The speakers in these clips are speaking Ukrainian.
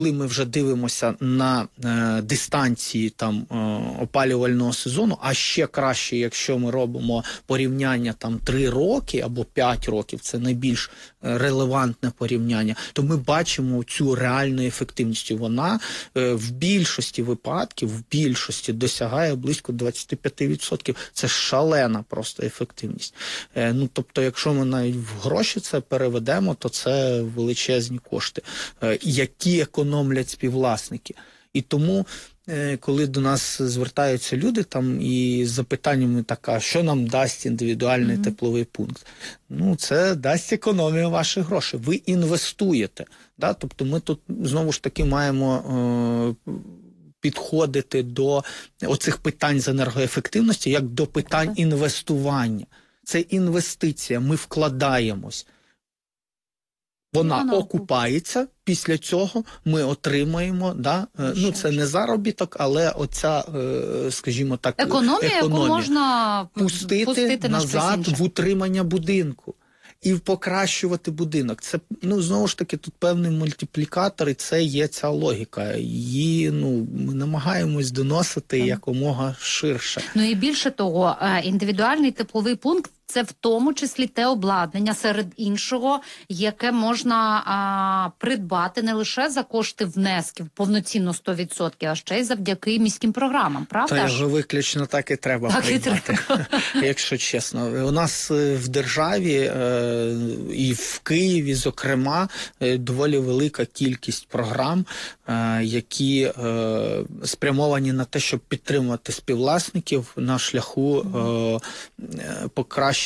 коли ми вже дивимося на дистанції там опалювального сезону, а ще краще, якщо ми робимо порівняння там 3 роки або 5 років, це найбільш релевантне порівняння, то ми бачимо цю реальну ефективність. Вона в більшості випадків, досягає близько 25%. Це шалена просто ефективність. Ну, тобто, якщо ми навіть в гроші це переведемо, то це величезні кошти, які економлять співвласники. І тому, коли до нас звертаються люди там і з запитаннями така, що нам дасть індивідуальний тепловий пункт? Ну, це дасть економію ваших грошей. Ви інвестуєте. Да? Тобто ми тут, знову ж таки, маємо підходити до оцих питань з енергоефективності як до питань інвестування. Це інвестиція, ми вкладаємось. Вона окупається, після цього ми отримаємо, да? Ну це не заробіток, але оця, скажімо так, економія, яку можна пустити назад в утримання будинку і покращувати будинок. Це, ну, знову ж таки, тут певний мультиплікатор, і це є ця логіка. Її, ну, ми намагаємось доносити якомога ширше. Ну і більше того, індивідуальний тепловий пункт – це в тому числі те обладнання, серед іншого, яке можна придбати не лише за кошти внесків, повноцінно 100%, а ще й завдяки міським програмам, правда? Та його виключно так і треба придбати, якщо чесно. У нас в державі і в Києві, зокрема, доволі велика кількість програм, які спрямовані на те, щоб підтримувати співвласників на шляху покращення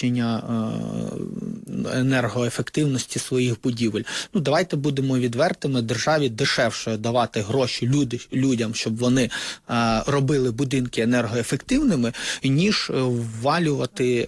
енергоефективності своїх будівель. Ну, давайте будемо відвертими, державі дешевше давати гроші людям, щоб вони робили будинки енергоефективними, ніж ввалювати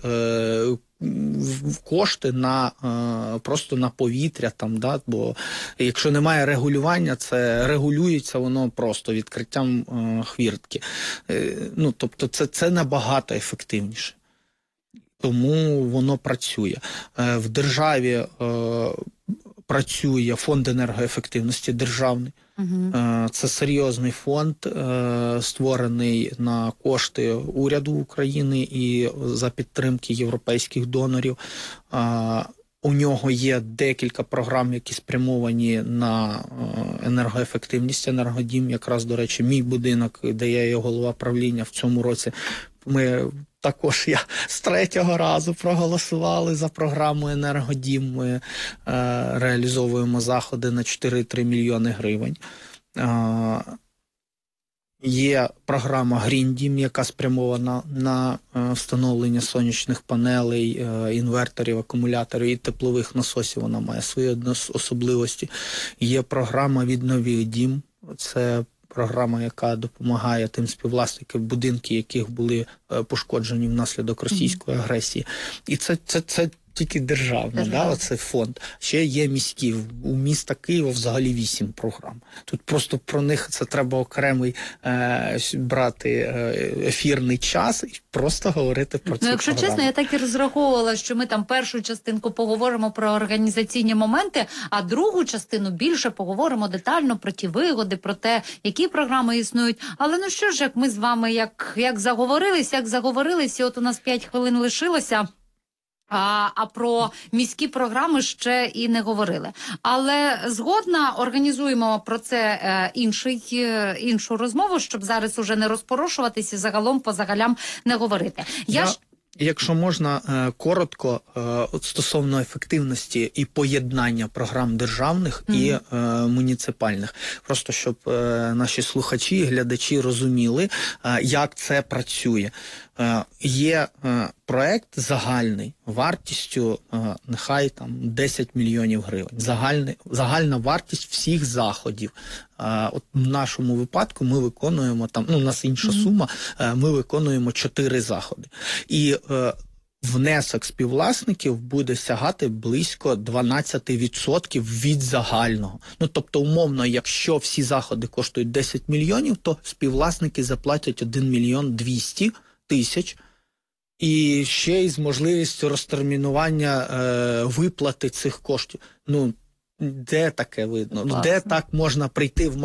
кошти на просто на повітря там, да, бо якщо немає регулювання, це регулюється воно просто відкриттям хвіртки. Ну, тобто це набагато ефективніше. Тому воно працює. В державі працює фонд енергоефективності державний. Це серйозний фонд, створений на кошти уряду України і за підтримки європейських донорів. У нього є декілька програм, які спрямовані на енергоефективність. Енергодім, якраз, до речі, мій будинок, де я є голова правління, в цьому році ми також з 3-го разу проголосували за програму «Енергодім». Ми реалізовуємо заходи на 4,3 мільйони гривень. Є програма «Гріндім», яка спрямована на встановлення сонячних панелей, інверторів, акумуляторів і теплових насосів. Вона має свої особливості. Є програма «Віднови дім». Це програма, яка допомагає тим співвласникам будинків, яких були пошкоджені внаслідок російської агресії. І це тільки державна, да, оцей фонд. Ще є міські. У міста Києва взагалі 8 програм. Тут просто про них це треба окремий брати ефірний час і просто говорити про ці програми. Якщо чесно, я так і розраховувала, що ми там першу частинку поговоримо про організаційні моменти, а другу частину більше поговоримо детально про ті вигоди, про те, які програми існують. Але ну що ж, як ми з вами як заговорились, і от у нас 5 хвилин лишилося, а про міські програми ще і не говорили. Але згодна, організуємо про це іншу розмову, щоб зараз уже не розпорошуватися і загалом по загалям не говорити. Якщо можна, коротко, стосовно ефективності і поєднання програм державних і муніципальних. Просто, щоб наші слухачі і глядачі розуміли, як це працює. Є проект загальний, вартістю нехай там 10 мільйонів гривень. Загальна вартість всіх заходів. От в нашому випадку ми виконуємо там, ну, у нас інша сума, ми виконуємо 4 заходи. І внесок співвласників буде сягати близько 12% від загального. Ну, тобто, умовно, якщо всі заходи коштують 10 мільйонів, то співвласники заплатять 1 мільйон 200 тисяч. І ще й з можливістю розтермінування виплати цих коштів. Ну, Де таке видно? Класно. Де так можна прийти в